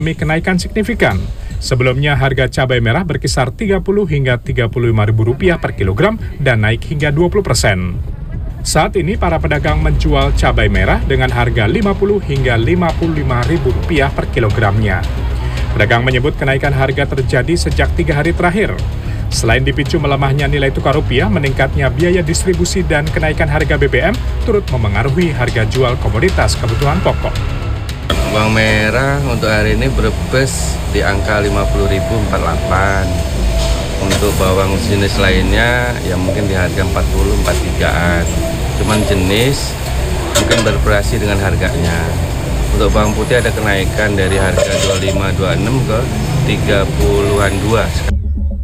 Kenaikan signifikan. Sebelumnya harga cabai merah berkisar Rp30 hingga Rp35.000 per kilogram dan naik hingga 20%. Saat ini para pedagang menjual cabai merah dengan harga Rp50 hingga Rp55.000 per kilogramnya. Pedagang menyebut kenaikan harga terjadi sejak 3 hari terakhir. Selain dipicu melemahnya nilai tukar rupiah, meningkatnya biaya distribusi dan kenaikan harga BBM turut memengaruhi harga jual komoditas kebutuhan pokok. Bawang merah untuk hari ini berbes di angka 50.048. Untuk bawang jenis lainnya yang mungkin di harga 43-an. Cuman jenis mungkin bervariasi dengan harganya. Untuk bawang putih ada kenaikan dari harga 25-26 ke 30-an 2.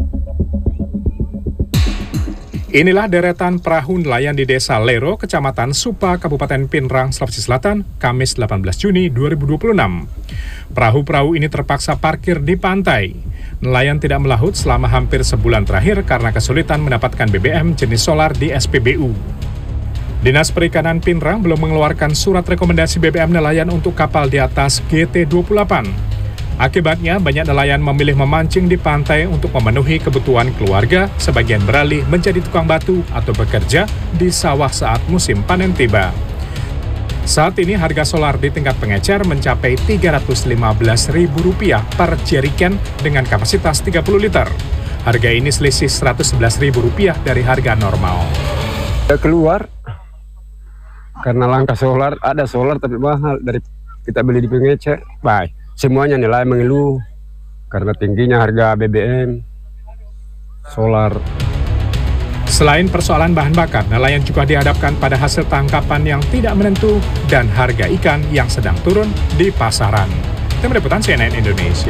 Inilah deretan perahu nelayan di Desa Lero, Kecamatan Supa, Kabupaten Pinrang, Sulawesi Selatan, Kamis 18 Juni 2026. Perahu-perahu ini terpaksa parkir di pantai. Nelayan tidak melaut selama hampir sebulan terakhir karena kesulitan mendapatkan BBM jenis solar di SPBU. Dinas Perikanan Pinrang belum mengeluarkan surat rekomendasi BBM nelayan untuk kapal di atas GT28. Akibatnya, banyak nelayan memilih memancing di pantai untuk memenuhi kebutuhan keluarga, sebagian beralih menjadi tukang batu atau bekerja di sawah saat musim panen tiba. Saat ini harga solar di tingkat pengecer mencapai Rp315.000 per jeriken dengan kapasitas 30 liter. Harga ini selisih Rp111.000 dari harga normal. Keluar karena langkah solar, ada solar tapi mahal dari kita beli di pengecer. Baik. Semuanya nelayan mengeluh karena tingginya harga BBM, solar. Selain persoalan bahan bakar, nelayan juga dihadapkan pada hasil tangkapan yang tidak menentu dan harga ikan yang sedang turun di pasaran. Tim Liputan CNN Indonesia.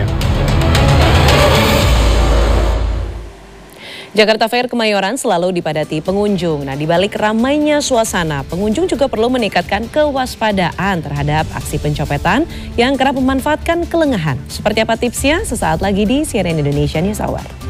Jakarta Fair Kemayoran selalu dipadati pengunjung. Nah, di balik ramainya suasana, pengunjung juga perlu meningkatkan kewaspadaan terhadap aksi pencopetan yang kerap memanfaatkan kelengahan. Seperti apa tipsnya? Sesaat lagi di CNN Indonesia News Hour.